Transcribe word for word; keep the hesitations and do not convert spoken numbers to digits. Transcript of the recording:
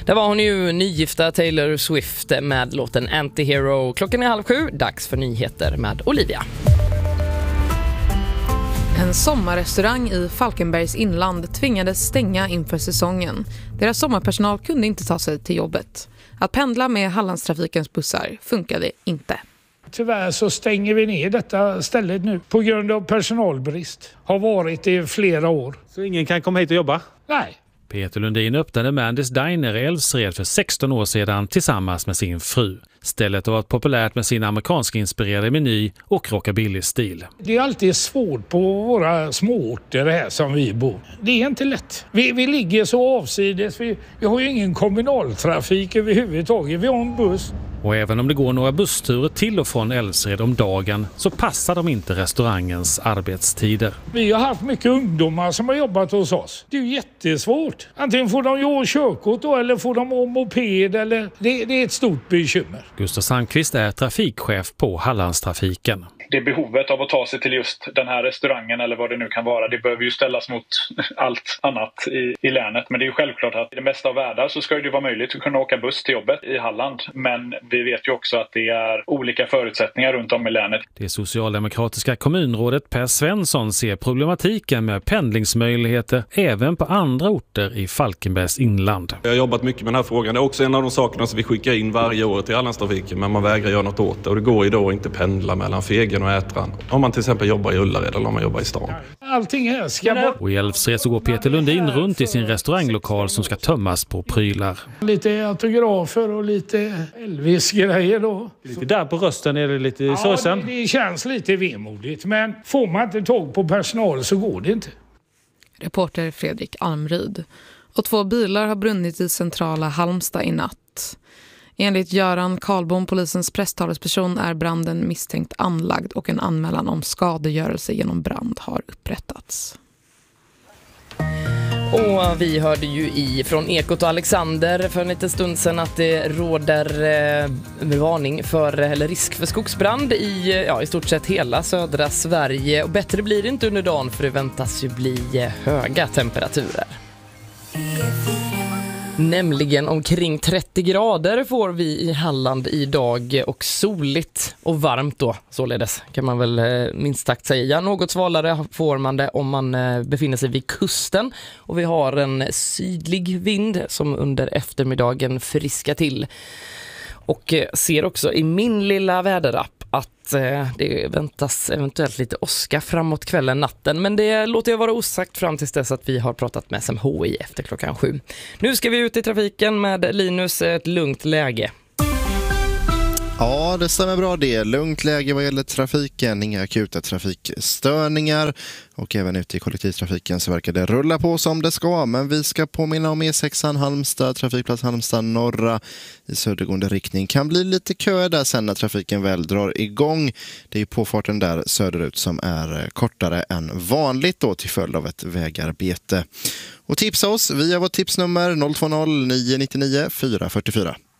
Där var hon ju nygifta Taylor Swift med låten Anti-Hero. Klockan är halv sju, dags för nyheter med Olivia. En sommarrestaurang i Falkenbergs inland tvingades stänga inför säsongen. Deras sommarpersonal kunde inte ta sig till jobbet. Att pendla med Hallandstrafikens bussar funkade inte. Tyvärr så stänger vi ner detta stället nu på grund av personalbrist. Har varit i flera år. Så ingen kan komma hit och jobba? Nej. Peter Lundin öppnade Mandys Diner i Älvsred för sexton år sedan tillsammans med sin fru. Stället har varit populärt med sin amerikansk inspirerade meny och rockabilly-stil. Det är alltid svårt på våra småorter här som vi bor. Det är inte lätt. Vi, vi ligger så avsides. Vi, vi har ju ingen kommunaltrafik överhuvudtaget. Vi har en buss. Och även om det går några bussturer till och från Älvsred om dagen så passar de inte restaurangens arbetstider. Vi har haft mycket ungdomar som har jobbat hos oss. Det är ju jättesvårt. Antingen får de ju körkort då, eller får de moped. Eller... Det, det är ett stort bekymmer. Gustav Sandqvist är trafikchef på Hallandstrafiken. Det behovet av att ta sig till just den här restaurangen eller vad det nu kan vara, det behöver ju ställas mot allt annat i, i länet. Men det är ju självklart att i det mesta av världar så ska det ju vara möjligt att kunna åka buss till jobbet i Halland. Men vi vet ju också att det är olika förutsättningar runt om i länet. Det socialdemokratiska kommunrådet Per Svensson ser problematiken med pendlingsmöjligheter även på andra orter i Falkenbergs inland. Jag har jobbat mycket med den här frågan. Det är också en av de sakerna som vi skickar in varje år till Hallandstrafiken, men man vägrar göra något åt det. Och det går ju då inte pendla mellan Fegen och Ätran. Om man till exempel jobbar i Ullared eller om man jobbar i stan. Allting här ska bort. Och i Älvsred så går Peter Lundin runt i sin restauranglokal som ska tömmas på prylar. Lite autografer och lite Elvis-grejer då. Lite där på rösten är det lite ja, sorgsen. Det, det känns lite vemodigt. Men får man inte tag på personal så går det inte. Reporter Fredrik Almryd. Och två bilar har brunnit i centrala Halmstad i natt. Enligt Göran Karlbom, polisens presstalesperson, är branden misstänkt anlagd och en anmälan om skadegörelse genom brand har upprättats. Och vi hörde ju i från Ekot och Alexander för en liten stund sedan att det råder eh, varning för, eller risk för skogsbrand i, ja, i stort sett hela södra Sverige. Och bättre blir det inte under dagen för det väntas ju bli eh, höga temperaturer. Nämligen omkring trettio grader får vi i Halland idag och soligt och varmt då, således kan man väl minst sagt säga. Något svalare får man det om man befinner sig vid kusten och vi har en sydlig vind som under eftermiddagen friskar till. Och ser också i min lilla väderapp att det väntas eventuellt lite åska framåt kvällen, natten. Men det låter jag vara osagt fram tills dess att vi har pratat med S M H I efter klockan sju. Nu ska vi ut i trafiken med Linus, ett lugnt läge. Ja, det stämmer bra det. Lugnt läge vad gäller trafiken, inga akuta trafikstörningar och även ute i kollektivtrafiken så verkar det rulla på som det ska. Men vi ska påminna om E sexan Halmstad, trafikplats Halmstad norra i södergående riktning. Kan bli lite kö där sen när trafiken väl drar igång. Det är ju påfarten där söderut som är kortare än vanligt då till följd av ett vägarbete. Och tipsa oss via vårt tipsnummer noll två noll nio nio nio fyra fyra fyra.